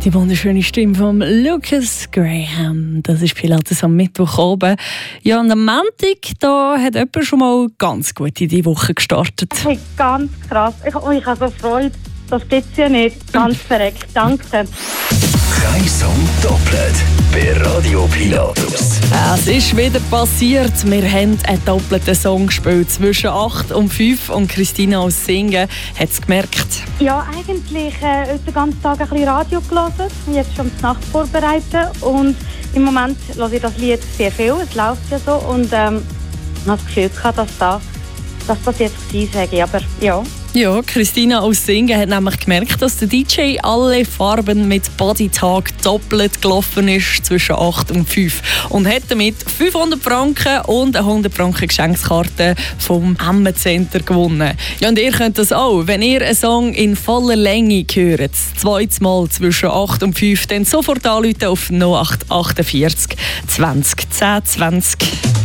Die wunderschöne Stimme von Lucas Graham. Das ist Pilates am Mittwoch oben. Ja, und am Montag da hat jemand schon mal ganz gut in die Woche gestartet. Hey, ganz krass. Ich habe so Freude. Das gibt's ja nicht. Ganz verreckt. Danke. Kreisung doppelt bei Radio Pilatus. Es ist wieder passiert. Wir haben einen doppelten Song gespielt zwischen 8 und 5 und Christina aus Singen hat es gemerkt. Ja, eigentlich den ganzen Tag ein bisschen Radio gelesen. Jetzt schon die Nacht vorbereiten. Und im Moment höre ich das Lied sehr viel. Es läuft ja so. Und ich habe das Gefühl gehabt, dass das jetzt sein sage. Aber ja. Ja, Christina aus Singen hat nämlich gemerkt, dass der DJ alle Farben mit Bodytag doppelt gelaufen ist zwischen 8 und 5 und hat damit 500 Franken und eine 100 Franken Geschenkskarte vom Emme-Center gewonnen. Ja, und ihr könnt das auch. Wenn ihr einen Song in voller Länge hört, das zweite Mal zwischen 8 und 5, dann sofort anrufen auf 0848 20 10 20.